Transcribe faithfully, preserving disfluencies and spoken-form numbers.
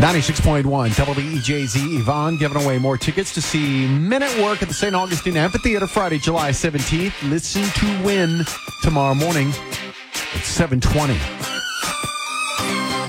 ninety-six point one W E J Z. Yvonne giving away more tickets to see Men at Work at the Saint Augustine Amphitheater Friday, July seventeenth. Listen to win tomorrow morning at seven twenty.